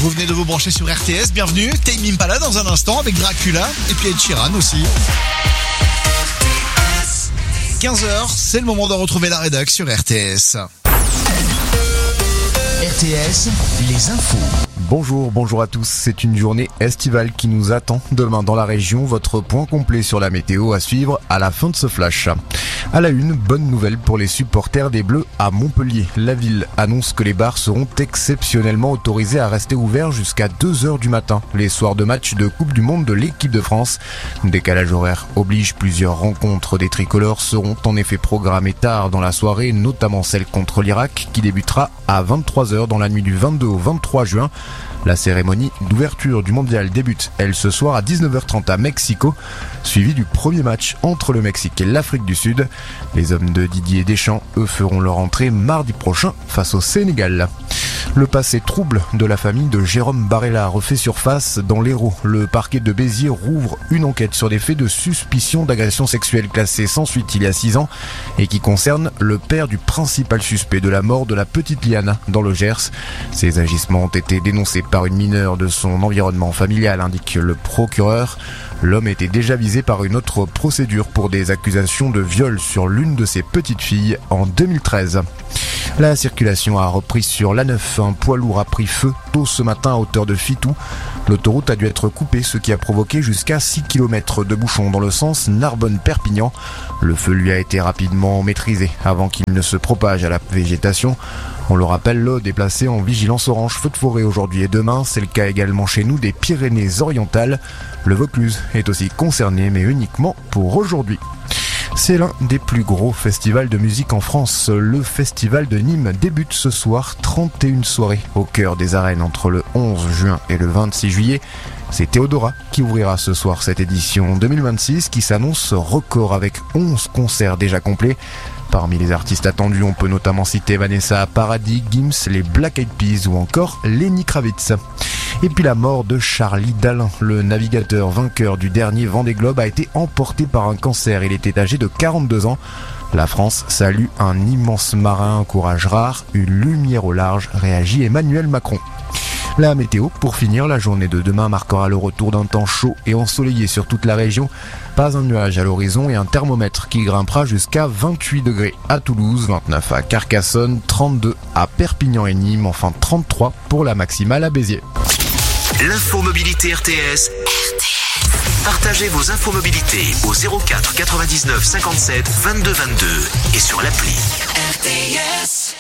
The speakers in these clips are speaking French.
Vous venez de vous brancher sur RTS, bienvenue. Tame Impala dans un instant avec Dracula et puis Ed Sheeran aussi. 15h, c'est le moment de retrouver la rédac sur RTS. RTS, les infos. Bonjour à tous. C'est une journée estivale qui nous attend demain dans la région. Votre point complet sur la météo à suivre à la fin de ce flash. À la une, bonne nouvelle pour les supporters des Bleus à Montpellier. La ville annonce que les bars seront exceptionnellement autorisés à rester ouverts jusqu'à 2h du matin, les soirs de match de Coupe du Monde de l'équipe de France. Décalage horaire oblige, plusieurs rencontres des tricolores seront en effet programmées tard dans la soirée, notamment celle contre l'Irak qui débutera à 23h dans la nuit du 22 au 23 juin. La cérémonie d'ouverture du mondial débute, elle, ce soir à 19h30 à Mexico, suivi du premier match entre le Mexique et l'Afrique du Sud. Les hommes de Didier Deschamps, eux, feront leur entrée mardi prochain face au Sénégal. Le passé trouble de la famille de Jérôme Barella refait surface dans l'Hérault. Le parquet de Béziers rouvre une enquête sur des faits de suspicion d'agression sexuelle classés sans suite il y a 6 ans et qui concerne le père du principal suspect de la mort de la petite Liana dans le Gers. Ces agissements ont été dénoncés par une mineure de son environnement familial, indique le procureur. L'homme était déjà visé par une autre procédure pour des accusations de viol sur l'une de ses petites filles en 2013. La circulation a repris sur l'A9. Un poids lourd a pris feu tôt ce matin à hauteur de Fitou. L'autoroute a dû être coupée, ce qui a provoqué jusqu'à 6 km de bouchons dans le sens Narbonne-Perpignan. Le feu lui a été rapidement maîtrisé avant qu'il ne se propage à la végétation. On le rappelle, l'Aude est placé en vigilance orange feu de forêt aujourd'hui et demain. C'est le cas également chez nous des Pyrénées-Orientales. Le Vaucluse est aussi concerné, mais uniquement pour aujourd'hui. C'est l'un des plus gros festivals de musique en France. Le festival de Nîmes débute ce soir, 31 soirées au cœur des arènes entre le 11 juin et le 26 juillet. C'est Théodora qui ouvrira ce soir cette édition 2026 qui s'annonce record avec 11 concerts déjà complets. Parmi les artistes attendus, on peut notamment citer Vanessa Paradis, Gims, les Black Eyed Peas ou encore Lenny Kravitz. Et puis la mort de Charlie Dalin, le navigateur vainqueur du dernier Vendée Globe, a été emporté par un cancer. Il était âgé de 42 ans. La France salue un immense marin, un courage rare, une lumière au large, réagit Emmanuel Macron. La météo, pour finir, la journée de demain marquera le retour d'un temps chaud et ensoleillé sur toute la région. Pas un nuage à l'horizon et un thermomètre qui grimpera jusqu'à 28 degrés à Toulouse, 29 à Carcassonne, 32 à Perpignan et Nîmes, enfin 33 pour la maximale à Béziers. L'infomobilité RTS. Partagez vos infomobilités au 04 99 57 22 22 et sur l'appli RTS.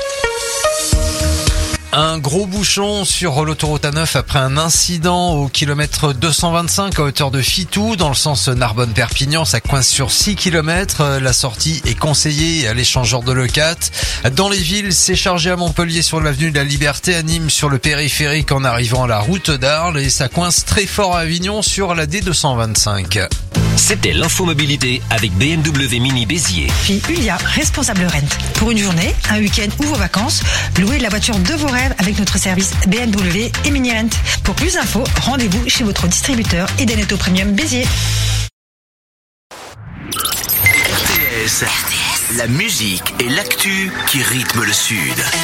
Un gros bouchon sur l'autoroute A9 après un incident au kilomètre 225 à hauteur de Fitou dans le sens Narbonne-Perpignan. Ça coince sur 6 km. La sortie est conseillée à l'échangeur de Leucat. Dans les villes, c'est chargé à Montpellier sur l'avenue de la Liberté, à Nîmes sur le périphérique en arrivant à la route d'Arles et ça coince très fort à Avignon sur la D225. C'était l'infomobilité avec BMW Mini Béziers. Puis Ulia, responsable Rent. Pour une journée, un week-end ou vos vacances, louez la voiture de vos rêves avec notre service BMW et Mini Rent. Pour plus d'infos, rendez-vous chez votre distributeur Edenetto Premium Béziers. RTS, la musique et l'actu qui rythment le Sud.